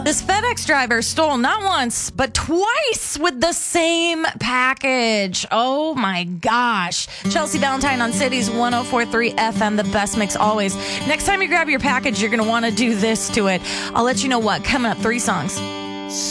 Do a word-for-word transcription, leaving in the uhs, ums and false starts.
This FedEx driver stole not once, but twice with the same package. Oh my gosh. Chelsea Valentine on Cities one oh four point three F M, the best mix always. Next time you grab your package, you're going to want to do this to it. I'll let you know what. Coming up, three songs.